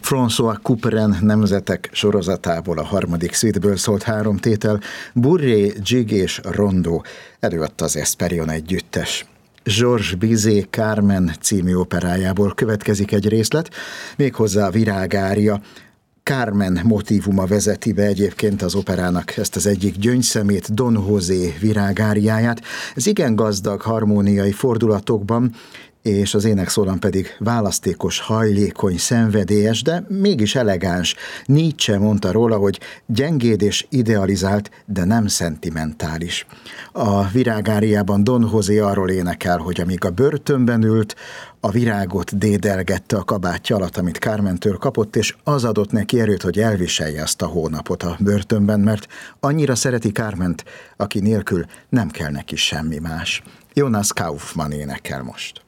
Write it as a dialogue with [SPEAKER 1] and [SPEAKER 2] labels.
[SPEAKER 1] François Couperin nemzetek sorozatából a harmadik szüitből szólt 3 tétel, Bourrée, Jig és Rondo, előadta az Hesperion együttes. Georges Bizet Carmen című operájából következik egy részlet, méghozzá a virágária. Carmen motívuma vezeti be egyébként az operának ezt az egyik gyöngyszemét, Don José virágáriáját. Ez igen gazdag harmóniai fordulatokban, és az énekszólam pedig választékos, hajlékony, szenvedélyes, de mégis elegáns. Nietzsche mondta róla, hogy gyengéd és idealizált, de nem szentimentális. A virágáriában Don José arról énekel, hogy amíg a börtönben ült, a virágot dédelgette a kabátja alatt, amit Carmentől kapott, és az adott neki erőt, hogy elviselje azt a hónapot a börtönben, mert annyira szereti Carment, aki nélkül nem kell neki semmi más. Jonas Kaufmann énekel most.